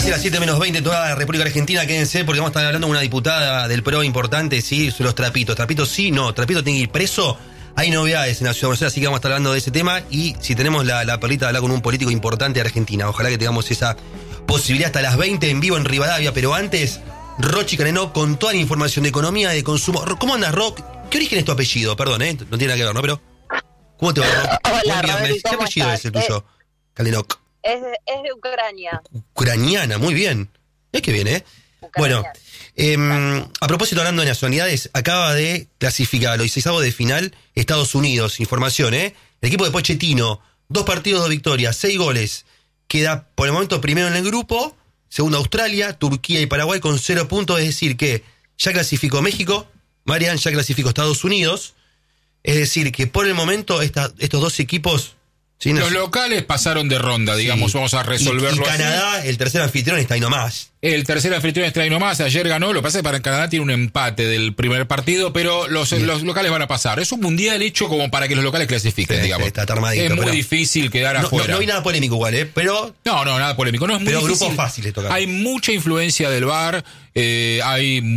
decir, a las 7:20 toda la República Argentina, quédense porque vamos a estar hablando con una diputada del PRO importante, sí, sobre los trapitos. ¿Trapitos sí? No. ¿Trapito tiene que ir preso? Hay novedades en la ciudad de Buenos Aires, así que vamos a estar hablando de ese tema. Y si tenemos la perlita de hablar con un político importante de Argentina, ojalá que tengamos esa posibilidad hasta las 20 en vivo en Rivadavia. Pero antes, Rochi Canenó con toda la información de economía y de consumo. ¿Cómo andas, Ro? ¿Qué origen es tu apellido? Perdón, no tiene nada que ver, ¿no? Pero, ¿cómo te va, Ro? Hola, Rodri, ¿Qué apellido es el tuyo? Kalenok. Es de Ucrania. Ucraniana, muy bien. Es que bien, ¿eh? Bueno, a propósito, hablando de nacionalidades, acaba de clasificar a los 16avos de final Estados Unidos. Información, ¿eh? El equipo de Pochettino, 2 partidos, 2 victorias, 6 goles. Queda por el momento primero en el grupo. Segundo Australia, Turquía y Paraguay con 0 puntos. Es decir que ya clasificó México, Marian ya clasificó Estados Unidos. Es decir que por el momento estos 2 equipos... ¿sí? Los locales pasaron de ronda, digamos, sí. Vamos a resolverlo. Y Canadá, así. El tercer anfitrión, está ahí nomás. El tercer anfitrión está ahí nomás, ayer ganó, lo que pasa es que para Canadá tiene un empate del primer partido, pero los locales van a pasar. Es un mundial hecho como para que los locales clasifiquen, sí, digamos. Está armadito, es muy difícil quedar afuera. No hay nada polémico igual, pero... No, nada polémico. No es muy pero difícil. Grupos fáciles tocar. Hay mucha influencia del VAR, hay